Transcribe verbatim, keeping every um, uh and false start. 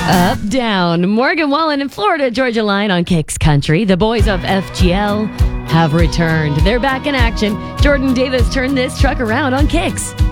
Up, down. Morgan Wallen and Florida Georgia Line on Kicks Country. The boys of F G L have returned. They're back in action. Jordan Davis turned this truck around on Kicks.